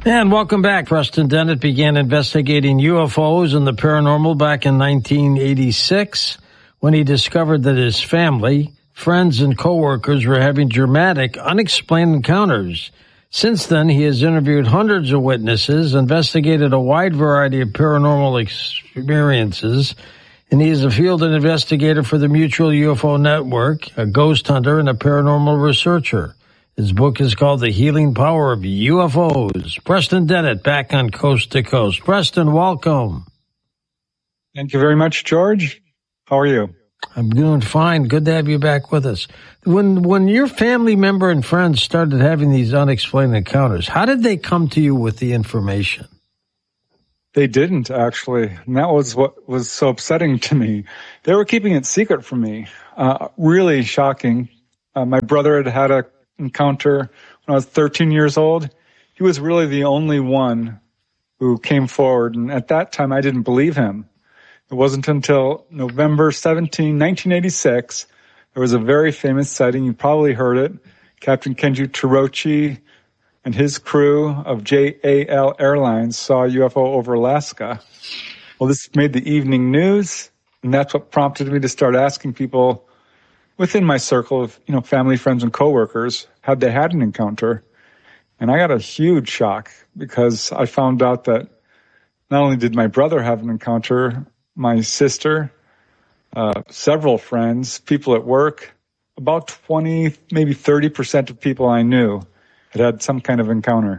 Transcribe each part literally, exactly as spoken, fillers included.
And welcome back. Preston Dennett began investigating U F Os and the paranormal back in nineteen eighty-six when he discovered that his family, friends, and coworkers were having dramatic, unexplained encounters. Since then, he has interviewed hundreds of witnesses, investigated a wide variety of paranormal experiences, and he is a field investigator for the Mutual U F O Network, a ghost hunter, and a paranormal researcher. His book is called The Healing Power of U F Os. Preston Dennett back on Coast to Coast. Preston, welcome. Thank you very much, George. How are you? I'm doing fine. Good to have you back with us. When when your family member and friends started having these unexplained encounters, how did they come to you with the information? They didn't, actually. And that was what was so upsetting to me. They were keeping it secret from me. Uh, really shocking. Uh, my brother had had a encounter when I was thirteen years old. He was really the only one who came forward, and at that time I didn't believe him. It wasn't until November seventeenth, nineteen eighty-six, there was a very famous sighting. You probably heard it. Captain Kenji Torochi and his crew of J A L Airlines saw a U F O over Alaska. Well, this made the evening news, and that's what prompted me to start asking people within my circle of, you know, family, friends, and coworkers, had they had an encounter. And I got a huge shock because I found out that not only did my brother have an encounter, my sister, uh, several friends, people at work, about twenty, maybe thirty percent of people I knew had had some kind of encounter.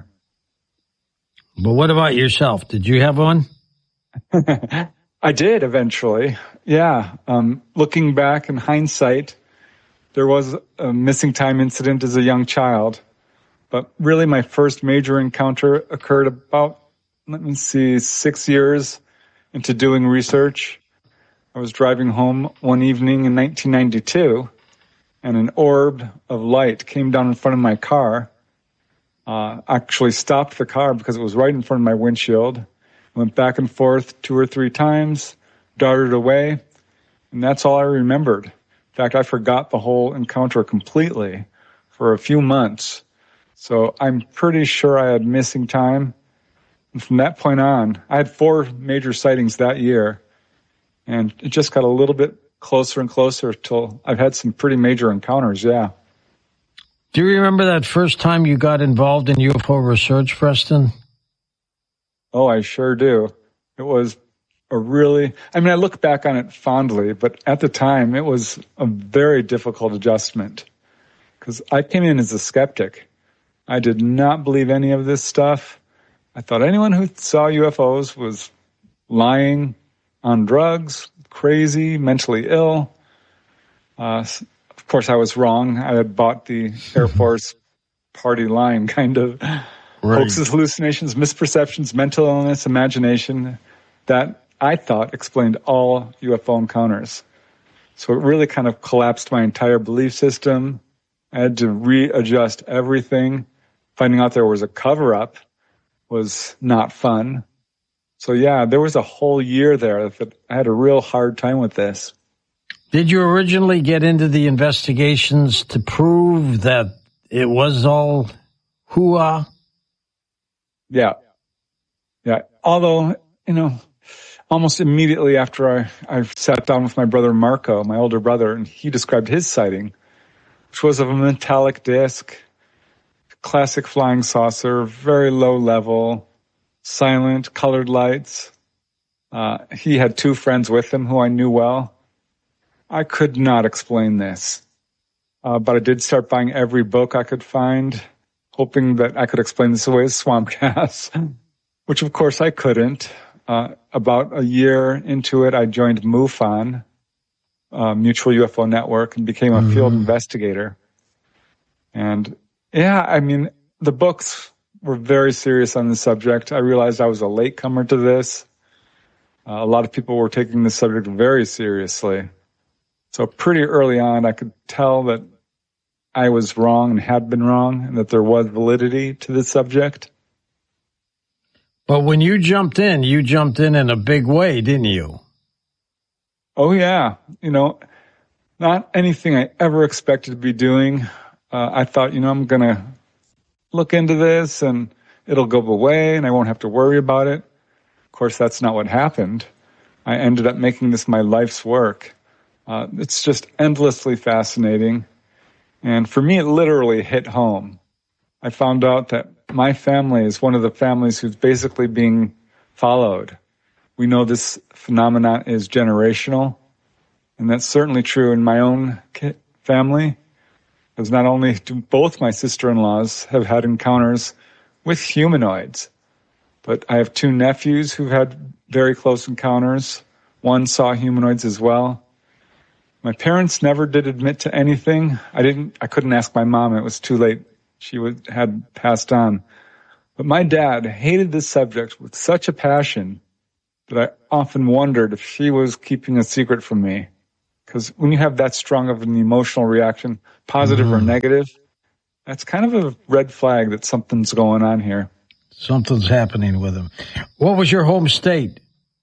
But what about yourself? Did you have one? I did eventually. Yeah. Um, looking back in hindsight, there was a missing time incident as a young child, but really my first major encounter occurred about, let me see, six years into doing research. I was driving home one evening in nineteen ninety-two, and an orb of light came down in front of my car. Uh, actually stopped the car because it was right in front of my windshield. Went back and forth two or three times, darted away, and that's all I remembered. In fact, I forgot the whole encounter completely for a few months. So I'm pretty sure I had missing time. And from that point on, I had four major sightings that year. And it just got a little bit closer and closer till I've had some pretty major encounters, yeah. Do you remember that first time you got involved in U F O research, Preston? Oh, I sure do. It was a really, I mean, I look back on it fondly, but at the time it was a very difficult adjustment because I came in as a skeptic. I did not believe any of this stuff. I thought anyone who saw U F Os was lying, on drugs, crazy, mentally ill. Uh, of course, I was wrong. I had bought the Air Force party line kind of. Right. Hoaxes, hallucinations, misperceptions, mental illness, imagination, that I thought explained all U F O encounters. So it really kind of collapsed my entire belief system. I had to readjust everything. Finding out there was a cover-up was not fun. So yeah, there was a whole year there that I had a real hard time with this. Did you originally get into the investigations to prove that it was all hoo-ah? Yeah. Yeah. Although, you know, almost immediately after I, I sat down with my brother Marco, my older brother, and he described his sighting, which was of a metallic disc, classic flying saucer, very low level, silent, colored lights. Uh, he had two friends with him who I knew well. I could not explain this, uh, but I did start buying every book I could find, hoping that I could explain this away as swamp gas, which of course I couldn't. Uh, about a year into it, I joined MUFON, uh, Mutual U F O Network, and became a mm-hmm. field investigator. And yeah, I mean, the books were very serious on the subject. I realized I was a latecomer to this. Uh, a lot of people were taking the subject very seriously. So pretty early on, I could tell that I was wrong and had been wrong, and that there was validity to the subject. But when you jumped in, you jumped in in a big way, didn't you? Oh, yeah. You know, not anything I ever expected to be doing. Uh, I thought, you know, I'm going to look into this and it'll go away and I won't have to worry about it. Of course, that's not what happened. I ended up making this my life's work. Uh, it's just endlessly fascinating. And for me, it literally hit home. I found out that my family is one of the families who's basically being followed. We know this phenomenon is generational, and that's certainly true in my own family, because not only do both my sister-in-laws have had encounters with humanoids, but I have two nephews who've had very close encounters. One saw humanoids as well. My parents never did admit to anything. I didn't, I couldn't ask my mom. It was too late. She would, had passed on. But my dad hated this subject with such a passion that I often wondered if she was keeping a secret from me. Because when you have that strong of an emotional reaction, positive mm. or negative, that's kind of a red flag that something's going on here. Something's happening with him. What was your home state?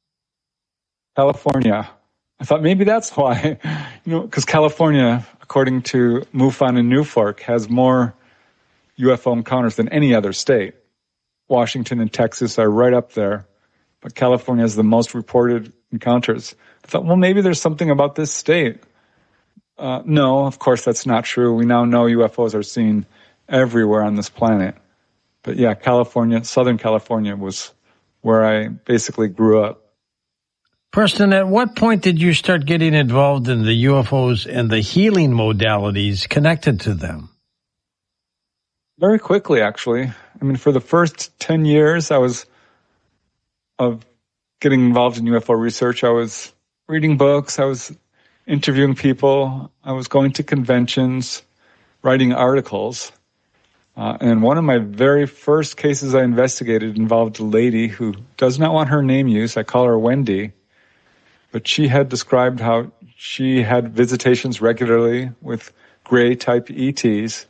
California. I thought maybe that's why, you know, because California, according to MUFON and NUFORC, has more U F O encounters than any other state. Washington and Texas are right up there, but California has the most reported encounters. I thought, well, maybe there's something about this state. Uh, no, of course, that's not true. We now know U F Os are seen everywhere on this planet. But yeah, California, Southern California was where I basically grew up. Preston, at what point did you start getting involved in the U F Os and the healing modalities connected to them? Very quickly, actually. I mean, for the first ten years I was of getting involved in U F O research, I was reading books, I was interviewing people, I was going to conventions, writing articles. Uh, and one of my very first cases I investigated involved a lady who does not want her name used. I call her Wendy. But she had described how she had visitations regularly with gray-type E Ts.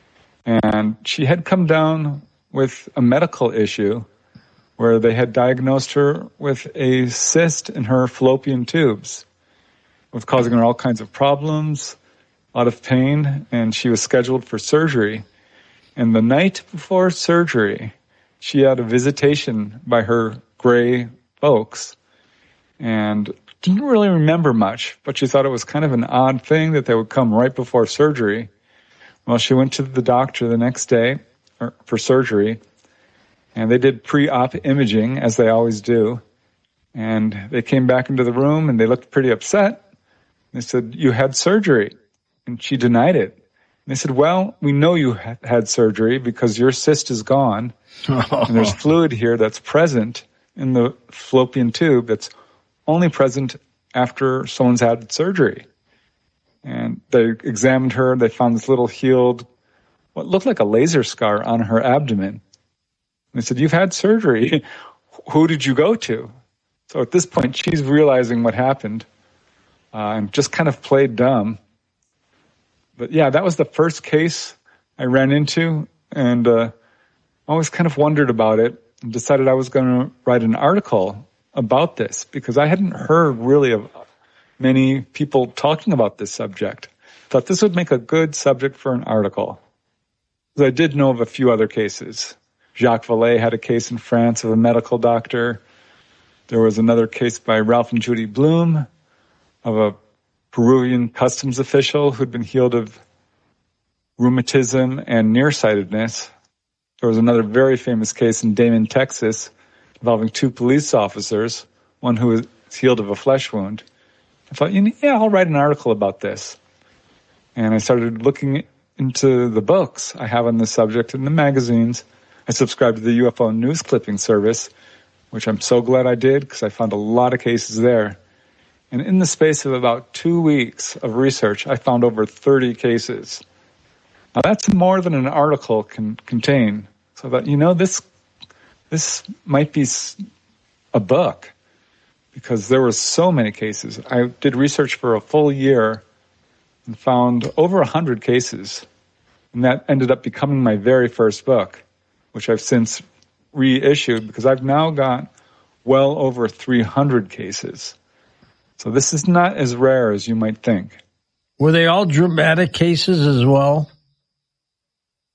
And she had come down with a medical issue where they had diagnosed her with a cyst in her fallopian tubes. It was causing her all kinds of problems, a lot of pain, and she was scheduled for surgery. And the night before surgery, she had a visitation by her gray folks and didn't really remember much, but she thought it was kind of an odd thing that they would come right before surgery. Well, she went to the doctor the next day for surgery, and they did pre-op imaging, as they always do. And they came back into the room, and they looked pretty upset. They said, "You had surgery." And she denied it. And they said, "Well, we know you had surgery because your cyst is gone, and there's fluid here that's present in the fallopian tube that's only present after someone's had surgery." And they examined her. They found this little healed, what looked like a laser scar on her abdomen. And they said, "You've had surgery. Who did you go to?" So at this point, she's realizing what happened uh, and just kind of played dumb. But yeah, that was the first case I ran into, and uh, I always kind of wondered about it and decided I was going to write an article about this because I hadn't heard really of many people talking about this subject. Thought this would make a good subject for an article. I did know of a few other cases. Jacques Vallée had a case in France of a medical doctor. There was another case by Ralph and Judy Bloom of a Peruvian customs official who'd been healed of rheumatism and nearsightedness. There was another very famous case in Damon, Texas, involving two police officers, one who was healed of a flesh wound. I thought, yeah, I'll write an article about this. And I started looking into the books I have on this subject and the magazines. I subscribed to the U F O news clipping service, which I'm so glad I did because I found a lot of cases there. And in the space of about two weeks of research, I found over thirty cases. Now that's more than an article can contain. So I thought, you know, this this might be a book because there were so many cases. I did research for a full year and found over a hundred cases. And that ended up becoming my very first book, which I've since reissued because I've now got well over three hundred cases. So this is not as rare as you might think. Were they all dramatic cases as well?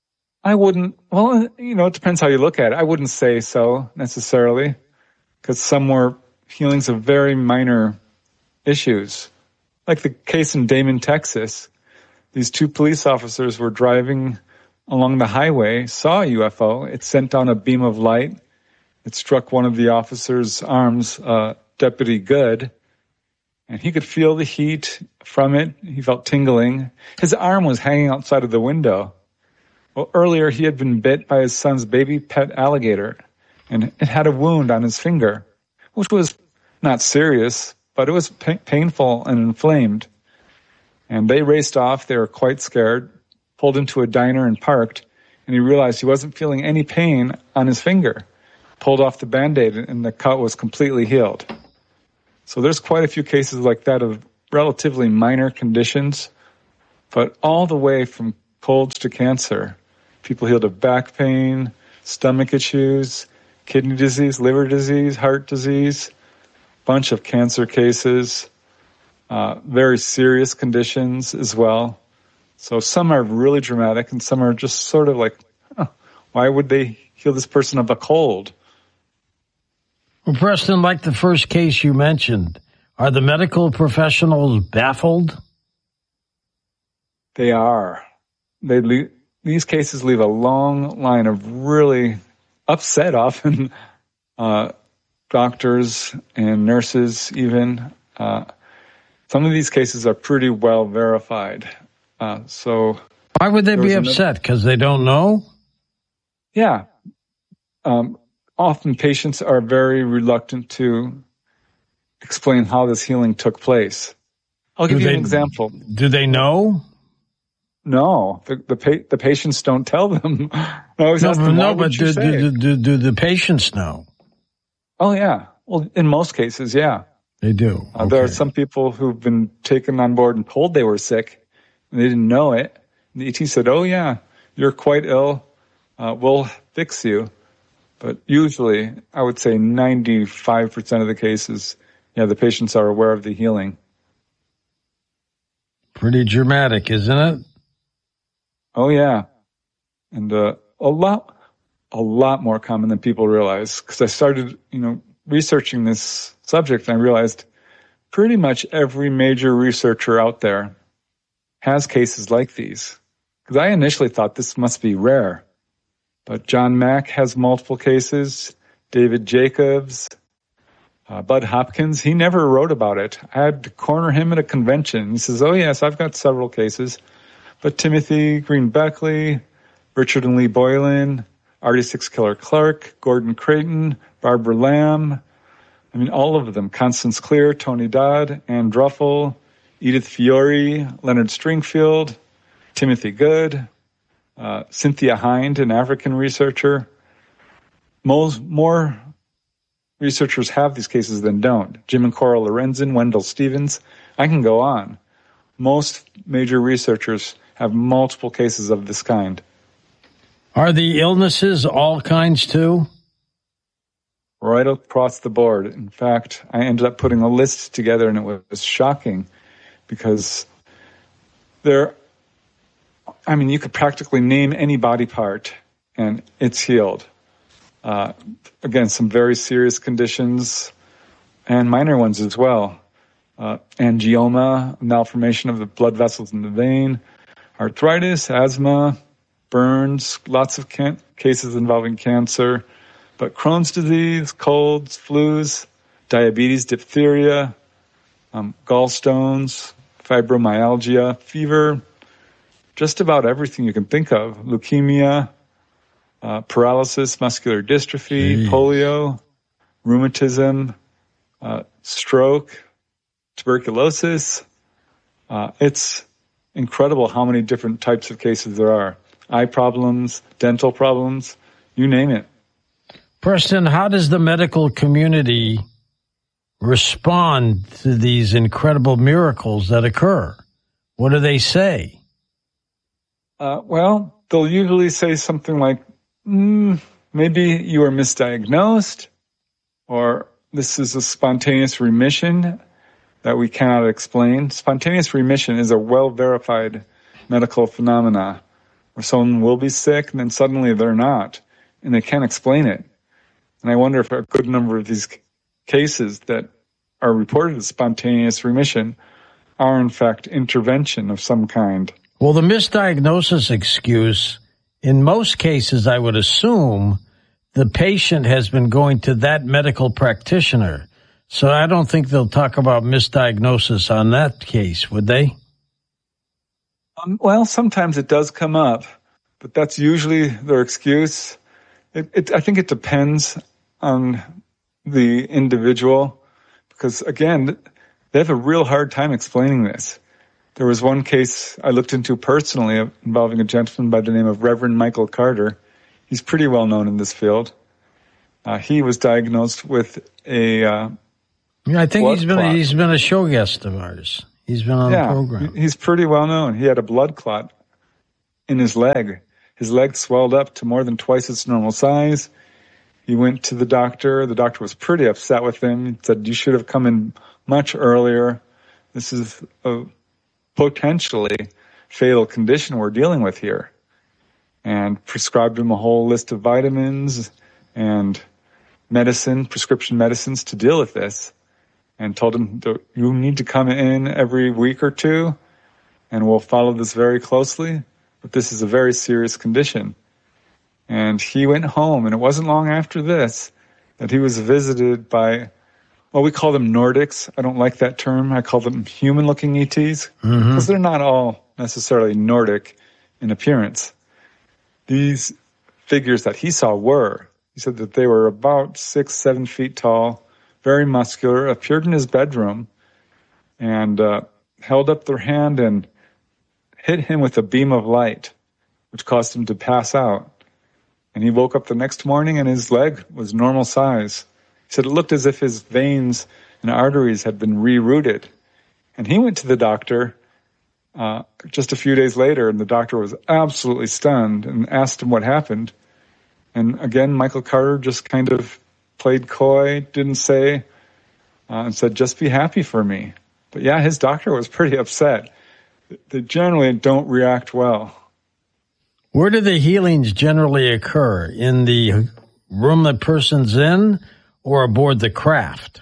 I wouldn't, well, you know, it depends how you look at it. I wouldn't say so necessarily, because some were healings of very minor issues. Like the case in Damon, Texas. These two police officers were driving along the highway, saw a U F O. It sent down a beam of light. It struck one of the officers' arms, uh, Deputy Good, and he could feel the heat from it. He felt tingling. His arm was hanging outside of the window. Well, earlier he had been bit by his son's baby pet alligator, and it had a wound on his finger, which was not serious, but it was pa- painful and inflamed. And they raced off. They were quite scared, pulled into a diner and parked, and he realized he wasn't feeling any pain on his finger. Pulled off the Band-Aid, and the cut was completely healed. So there's quite a few cases like that of relatively minor conditions, but all the way from colds to cancer. People healed of back pain, stomach issues, kidney disease, liver disease, heart disease, bunch of cancer cases, uh, very serious conditions as well. So some are really dramatic and some are just sort of like, oh, why would they heal this person of a cold? Well, Preston, like the first case you mentioned, are the medical professionals baffled? They are. They leave, these cases leave a long line of really upset, often, uh, doctors and nurses even. Uh, some of these cases are pretty well verified. Uh, so why would they be upset? Because they don't know? Yeah. Um, often patients are very reluctant to explain how this healing took place. I'll give do you they, an example. Do they know? No, the the, pa- the patients don't tell them. I always no, ask them, no why but do, do, do, do the patients know? Oh, yeah. Well, in most cases, yeah. They do. Okay. Uh, there are some people who've been taken on board and told they were sick, and they didn't know it. And the E T said, oh, yeah, you're quite ill. Uh, we'll fix you. But usually, I would say ninety-five percent of the cases, yeah, the patients are aware of the healing. Pretty dramatic, isn't it? Oh, yeah. And uh, a lot, a lot more common than people realize. Because I started, you know, researching this subject, and I realized pretty much every major researcher out there has cases like these. Because I initially thought this must be rare. But John Mack has multiple cases. David Jacobs, uh, Bud Hopkins, he never wrote about it. I had to corner him at a convention. He says, oh, yes, I've got several cases. But Timothy Green Beckley, Richard and Lee Boylan, Artie Six Killer Clark, Gordon Creighton, Barbara Lamb, I mean, all of them. Constance Clear, Tony Dodd, Ann Druffel, Edith Fiore, Leonard Stringfield, Timothy Good, uh, Cynthia Hind, an African researcher. Most, more researchers have these cases than don't. Jim and Cora Lorenzen, Wendell Stevens. I can go on. Most major researchers have multiple cases of this kind. Are the illnesses all kinds too? Right across the board. In fact, I ended up putting a list together, and it was shocking because there, I mean, you could practically name any body part and it's healed. Uh, again, some very serious conditions and minor ones as well. Uh, angioma, malformation of the blood vessels in the vein, arthritis, asthma, burns, lots of can- cases involving cancer, but Crohn's disease, colds, flus, diabetes, diphtheria, um, gallstones, fibromyalgia, fever, just about everything you can think of, leukemia, uh, paralysis, muscular dystrophy, Jeez. polio, rheumatism, uh, stroke, tuberculosis. Uh, it's incredible how many different types of cases there are. Eye problems, dental problems, you name it. Preston, how does the medical community respond to these incredible miracles that occur? What do they say? Uh, well, they'll usually say something like, mm, maybe you are misdiagnosed, or this is a spontaneous remission that we cannot explain. Spontaneous remission is a well-verified medical phenomena. where someone will be sick and then suddenly they're not, and they can't explain it. And I wonder if a good number of these cases that are reported as spontaneous remission are in fact intervention of some kind. Well, the misdiagnosis excuse, in most cases, I would assume the patient has been going to that medical practitioner. So I don't think they'll talk about misdiagnosis on that case, would they? Um, well, sometimes it does come up, but that's usually their excuse. It, it, I think it depends on the individual because, again, they have a real hard time explaining this. There was one case I looked into personally involving a gentleman by the name of Reverend Michael Carter. He's pretty well known in this field. Uh, he was diagnosed with a uh, I think he's been a, he's been a show guest of ours. He's been on yeah, the program. He's pretty well known. He had a blood clot in his leg. His leg swelled up to more than twice its normal size. He went to the doctor. The doctor was pretty upset with him. He said, "You should have come in much earlier. This is a potentially fatal condition we're dealing with here." And prescribed him a whole list of vitamins and medicine, prescription medicines to deal with this, and told him, "You need to come in every week or two, and we'll follow this very closely. But this is a very serious condition." And he went home, and it wasn't long after this that he was visited by, well, we call them Nordics. I don't like that term. I call them human-looking E Ts, because mm-hmm. they're not all necessarily Nordic in appearance. These figures that he saw were, he said that they were about six, seven feet tall, very muscular, appeared in his bedroom, and uh, held up their hand and hit him with a beam of light, which caused him to pass out. And he woke up the next morning and his leg was normal size. He said it looked as if his veins and arteries had been rerouted. And he went to the doctor uh, just a few days later, and the doctor was absolutely stunned and asked him what happened. And again, Michael Carter just kind of played coy, didn't say, uh, and said, "Just be happy for me." But yeah, his doctor was pretty upset. They generally don't react well. Where do the healings generally occur? In the room the person's in or aboard the craft?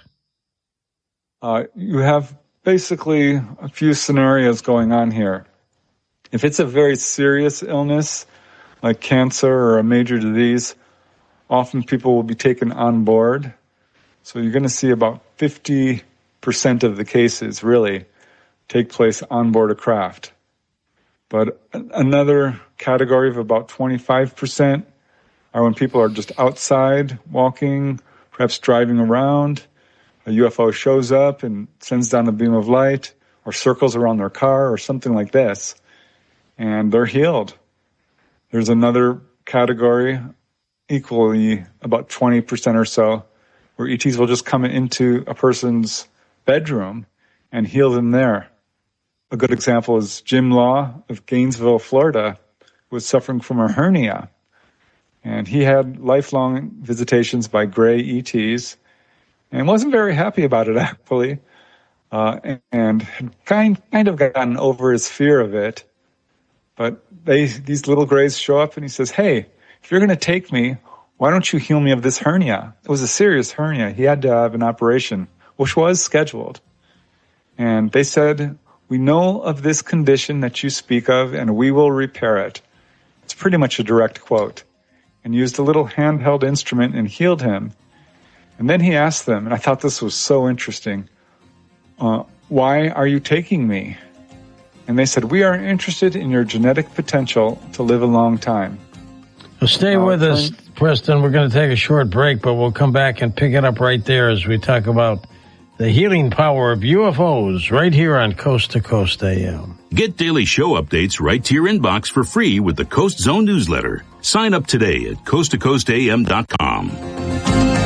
Uh, you have basically a few scenarios going on here. If it's a very serious illness, like cancer or a major disease, often people will be taken on board. So you're going to see about fifty percent of the cases really take place on board a craft. But another category of about twenty-five percent are when people are just outside walking, perhaps driving around. A U F O shows up and sends down a beam of light or circles around their car or something like this, and they're healed. There's another category, equally about twenty percent or so, where E Ts will just come into a person's bedroom and heal them there. A good example is Jim Law of Gainesville, Florida, who was suffering from a hernia. And he had lifelong visitations by gray E Ts and wasn't very happy about it, actually, uh, and had kind, kind of gotten over his fear of it. But they, these little grays show up and he says, "Hey, if you're going to take me, why don't you heal me of this hernia?" It was a serious hernia. He had to have an operation, which was scheduled. And they said, "We know of this condition that you speak of, and we will repair it." It's pretty much a direct quote. And used a little handheld instrument and healed him. And then he asked them, and I thought this was so interesting, uh, "Why are you taking me?" And they said, "We are interested in your genetic potential to live a long time." Well, stay uh, with us, Preston. We're going to take a short break, but we'll come back and pick it up right there as we talk about the healing power of U F Os right here on Coast to Coast A M. Get daily show updates right to your inbox for free with the Coast Zone newsletter. Sign up today at coast to coast a m dot com.